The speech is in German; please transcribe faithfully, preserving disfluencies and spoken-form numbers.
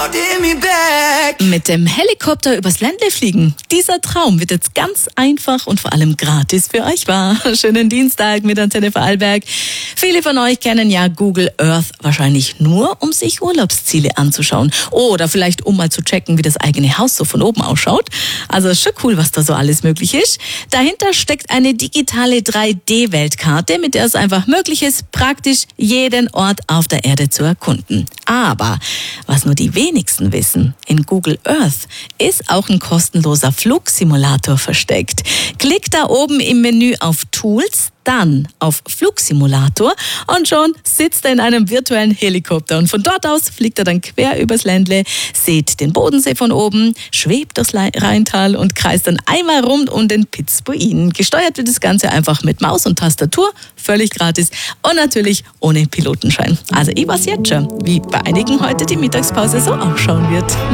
Mit dem Helikopter übers Ländle fliegen. Dieser Traum wird jetzt ganz einfach und vor allem gratis für euch wahr. Schönen Dienstag mit Antenne Vorarlberg. Viele von euch kennen ja Google Earth wahrscheinlich nur, um sich Urlaubsziele anzuschauen. Oder vielleicht, um mal zu checken, wie das eigene Haus so von oben ausschaut. Also schon cool, was da so alles möglich ist. Dahinter steckt eine digitale drei D Weltkarte, mit der es einfach möglich ist, praktisch jeden Ort auf der Erde zu erkunden. Aber was nur die wenigsten wissen, in Google Earth ist auch ein kostenloser Flugsimulator versteckt. Klickt da oben im Menü auf Tools, dann auf Flugsimulator und schon sitzt er in einem virtuellen Helikopter. Und von dort aus fliegt er dann quer übers Ländle, sieht den Bodensee von oben, schwebt durchs Rheintal und kreist dann einmal rund um den Pitzbuin. Gesteuert wird das Ganze einfach mit Maus und Tastatur, völlig gratis und natürlich ohne Pilotenschein. Also ich weiß jetzt schon, wie bei einigen heute die Mittagspause so ausschauen wird.